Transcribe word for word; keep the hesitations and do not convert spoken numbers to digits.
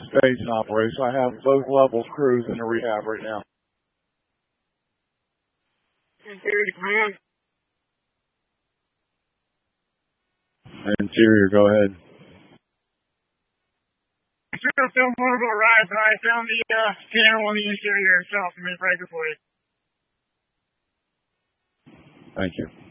staging operation. I have both levels crews in the rehab right now. Interior command. Interior, go ahead. I should have filmed more about ride, but I found the uh, camera on the interior itself. I'm going to break it for you. Thank you.